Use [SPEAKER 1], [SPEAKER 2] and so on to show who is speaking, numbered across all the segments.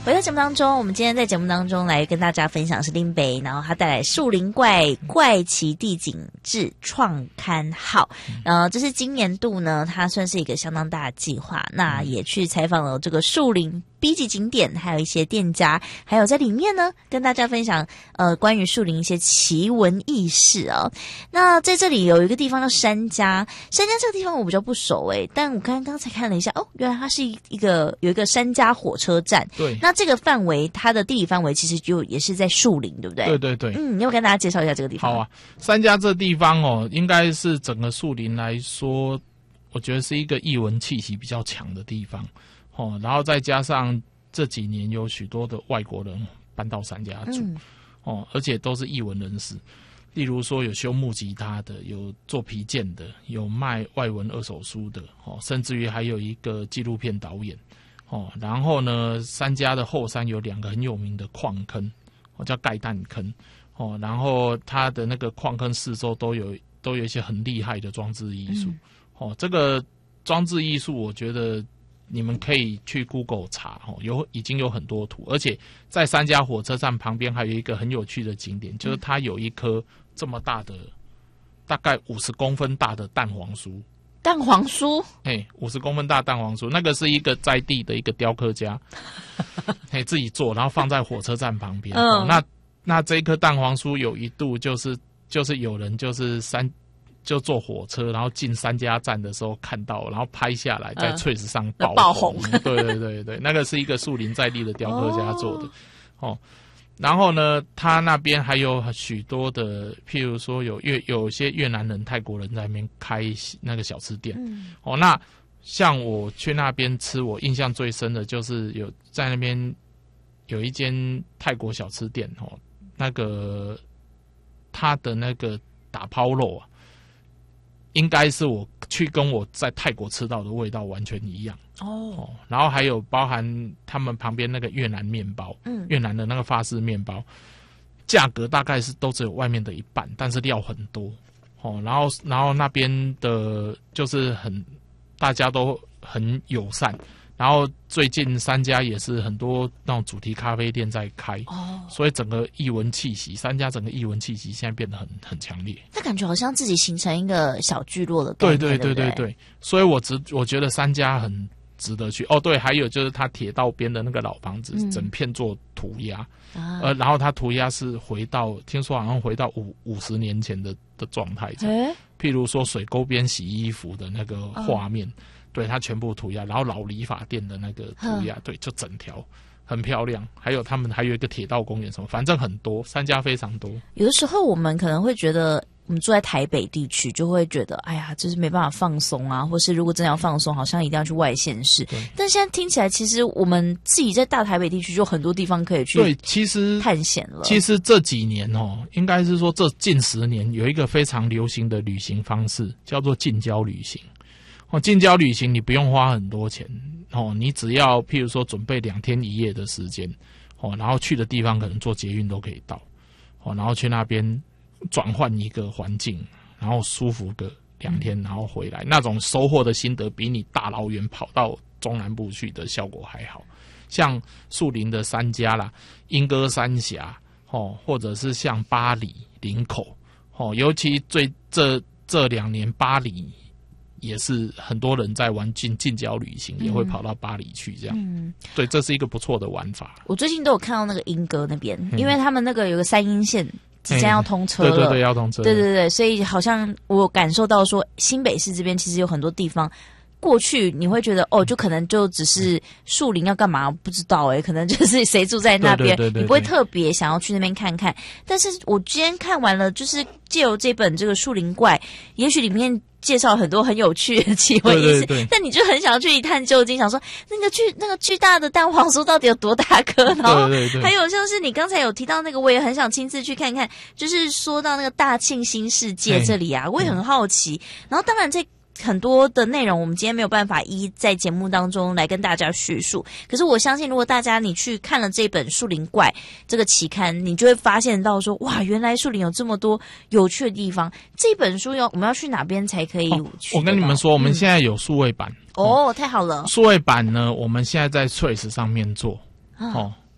[SPEAKER 1] 回到节目当中，我们今天在节目当中来跟大家分享是林北，然后他带来树林怪奇地景志创刊号。这是今年度呢，它算是一个相当大的计划。那也去采访了这个树林 B 级景点，还有一些店家，还有在里面呢跟大家分享关于树林一些奇闻异事啊。那在这里有一个地方叫山家这个地方我比较不熟但我刚才看了一下，原来它是有一个山家火车站。
[SPEAKER 2] 对，
[SPEAKER 1] 那这个范围，它的地理范围其实就也是在树林，对不对？
[SPEAKER 2] 对对对。
[SPEAKER 1] 你要跟大家介绍一下这个地方。
[SPEAKER 2] 好啊，山家这地方应该是整个树林来说，我觉得是一个艺文气息比较强的地方然后再加上这几年有许多的外国人搬到山家住而且都是艺文人士，例如说有修木吉他的，有做皮件的，有卖外文二手书的甚至于还有一个纪录片导演然后呢，山家的后山有2个很有名的矿坑叫盖蛋坑然后它的那个矿坑四周都有一些很厉害的装置艺术这个装置艺术我觉得你们可以去 Google 查已经有很多图，而且在山家火车站旁边还有一个很有趣的景点，就是它有一棵这么大的大概50公分大的蛋黄酥。
[SPEAKER 1] 蛋黄酥
[SPEAKER 2] ，50公分大蛋黄酥，那个是一个在地的一个雕刻家自己做，然后放在火车站旁边那这一颗蛋黄酥有一度就是有人就坐火车，然后进山家站的时候看到，然后拍下来，在Threads上爆红。对对对对，那个是一个树林在地的雕刻家做的然后呢，他那边还有许多的，譬如说有些越南人、泰国人在那边开那个小吃店那像我去那边吃，我印象最深的就是有在那边有一间泰国小吃店那个他的那个打抛肉应该是我去跟我在泰国吃到的味道完全一样然后还有包含他们旁边那个越南面包越南的那个法式面包，价格大概是都只有外面的一半，但是料很多然后那边的就是大家都很友善，然后最近山家也是很多那种主题咖啡店在开所以整个艺文气息，山家整个艺文气息现在变得很强烈。
[SPEAKER 1] 那感觉好像自己形成一个小聚落的概念。
[SPEAKER 2] 对对对对对，所以我觉得山家很值得去对，还有就是它铁道边的那个老房子整片做涂鸦然后它涂鸦是听说好像回到50年前的状态譬如说水沟边洗衣服的那个画面对，它全部涂鸦，然后老理发店的那个涂鸦对，就整条很漂亮，还有他们还有一个铁道公园什么，反正很多，山家非常多。
[SPEAKER 1] 有的时候我们可能会觉得我们住在台北地区就会觉得哎呀就是没办法放松或是如果真的要放松好像一定要去外县市，但现在听起来其实我们自己在大台北地区就很多地方可以去
[SPEAKER 2] 对，其实
[SPEAKER 1] 探险了。
[SPEAKER 2] 其实这几年应该是说这近10年有一个非常流行的旅行方式叫做近郊旅行近郊旅行你不用花很多钱你只要譬如说准备2天1夜的时间然后去的地方可能坐捷运都可以到然后去那边转换一个环境，然后舒服个2天然后回来，那种收获的心得比你大老远跑到中南部去的效果还好。像树林的山家啦，莺歌三峡或者是像八里林口尤其这2年八里也是很多人在玩近郊旅行也会跑到巴黎去这样对，这是一个不错的玩法。
[SPEAKER 1] 我最近都有看到那个莺歌那边因为他们那个有个3鶯线即将要通车了，
[SPEAKER 2] 对对对，要通车，
[SPEAKER 1] 对对对，所以好像我感受到说新北市这边其实有很多地方过去你会觉得就可能就只是树林要干嘛不知道可能就是谁住在那边，你不会特别想要去那边看看。但是我今天看完了，就是借由这本这个树林怪，也许里面介绍很多很有趣的奇闻异事，但你就很想要去一探究竟，想说那个巨大的蛋黄酥到底有多大颗，然后还有像是你刚才有提到那个，我也很想亲自去看看，就是说到那个大庆新世界这里我也很好奇。然后当然这很多的内容我们今天没有办法在节目当中来跟大家叙述，可是我相信如果大家你去看了这本树林怪这个期刊，你就会发现到说哇，原来树林有这么多有趣的地方。这本书我们要去哪边才可以去
[SPEAKER 2] 我跟你们说我们现在有数位版
[SPEAKER 1] 太好了。
[SPEAKER 2] 数位版呢我们现在在 Threads 上面做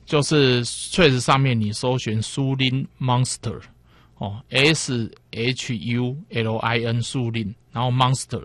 [SPEAKER 2] 就是确实上面你搜寻树林 Monster SHULIN 树林，然后 Monster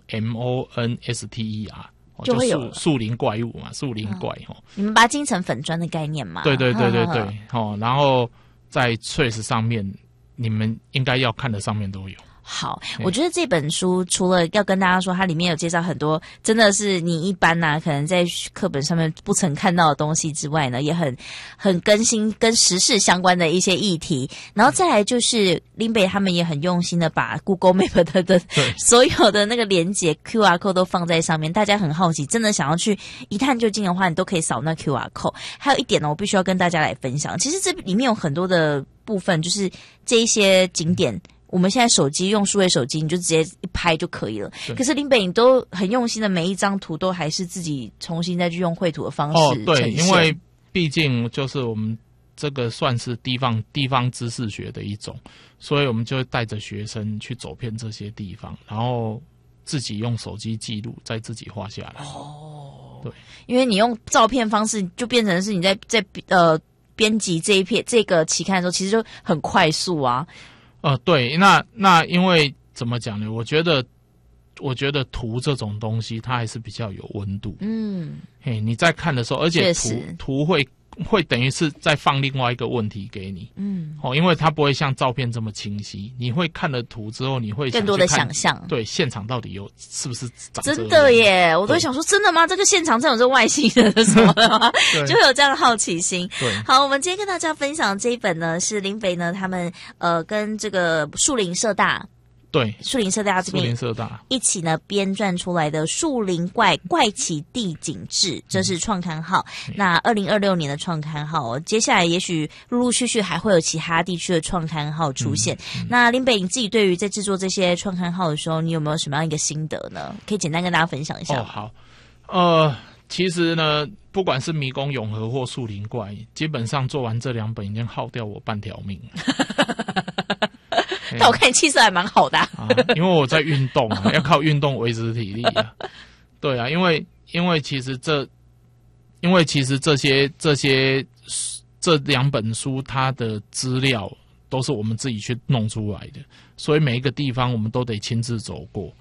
[SPEAKER 2] MONSTER
[SPEAKER 1] 就会有
[SPEAKER 2] 树林怪物嘛，树林怪
[SPEAKER 1] 你们把它精成粉砖的概念嘛？
[SPEAKER 2] 对然后在 Threads 上面，你们应该要看的上面都有。
[SPEAKER 1] 好，我觉得这本书除了要跟大家说，它里面有介绍很多真的是你一般可能在课本上面不曾看到的东西之外呢，也很更新跟时事相关的一些议题。然后再来就是林北他们也很用心的把 Google Map 的所有的那个连结 QR code 都放在上面，大家很好奇，真的想要去一探究竟的话，你都可以扫那 QR code。还有一点呢，我必须要跟大家来分享，其实这里面有很多的部分，就是这一些景点。我们现在手机用数位手机，你就直接一拍就可以了。可是林北你都很用心的，每一张图都还是自己重新再去用绘图的方式
[SPEAKER 2] 对，因为毕竟就是我们这个算是地方知识学的一种，所以我们就带着学生去走遍这些地方，然后自己用手机记录，再自己画下来。对，因
[SPEAKER 1] 为你用照片方式，就变成是你在编辑这个期刊的时候，其实就很快速啊。
[SPEAKER 2] 对，那因为怎么讲呢？我觉得图这种东西，它还是比较有温度。你在看的时候，而且图会等于是再放另外一个问题给你。因为它不会像照片这么清晰，你会看了图之后，你会
[SPEAKER 1] 更多的想象。
[SPEAKER 2] 对，现场到底是不是长这样？
[SPEAKER 1] 真的耶，我都会想说，真的吗？这个现场真有这外星人什么的吗？就会有这样的好奇心。
[SPEAKER 2] 对，
[SPEAKER 1] 好，我们今天跟大家分享这一本呢，是林北呢他们跟这个树林社大。
[SPEAKER 2] 对，
[SPEAKER 1] 树林社大这边一起呢编撰出来的《树林怪奇地景志》，这是创刊号。那2026年的创刊号接下来也许陆陆续续还会有其他地区的创刊号出现。那林北你自己对于在制作这些创刊号的时候，你有没有什么样一个心得呢？可以简单跟大家分享一下。
[SPEAKER 2] 好，其实呢，不管是迷宫永和或树林怪，基本上做完这2本已经耗掉我半条命了。
[SPEAKER 1] 但我看你气色还蛮好的
[SPEAKER 2] 因为我在运动要靠运动维持体力对啊，因为其实这些这2本书它的资料都是我们自己去弄出来的，所以每一个地方我们都得亲自走过。